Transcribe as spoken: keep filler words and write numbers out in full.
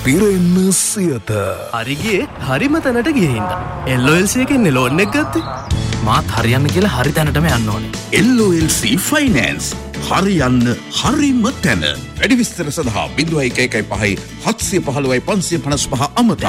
පිරෙන්න සියත. හරිගේ හරිම තැනට ගිහින්ද. එල් ඔ එල් සී එකෙන් ලෝන් එක ගත්තේ. මාත් හරියන්න කියලා හරි තැනටම යන්න ඕනේ. එල් ඔ එල් සී ෆයිනෑන්ස් හරියන්න හරිම තැන. වැඩි විස්තර සඳහා ज़ीरो वन वन फ़ाइव सात ज़ीरो ज़ीरो फ़ाइव पाँच पाँच फ़ाइव अमතා